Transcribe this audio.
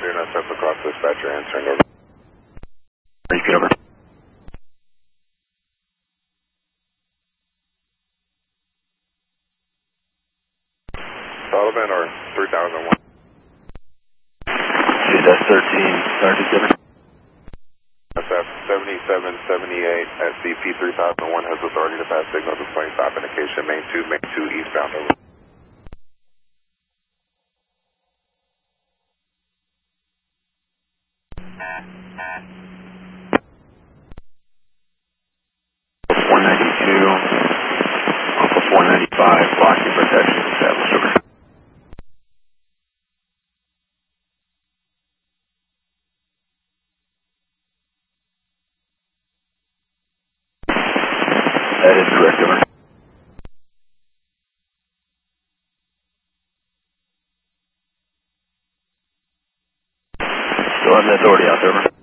Audio 97 across dispatcher answering over. Repeat over. Sullivan or 3001? That's 13, Sergeant Gibbon. SF 7778 SCP 3001 has authority to pass signal displaying stop indication main 2 eastbound over. Off of 495, blocking protection established over. That is correct, over. Still have the authority out there, over.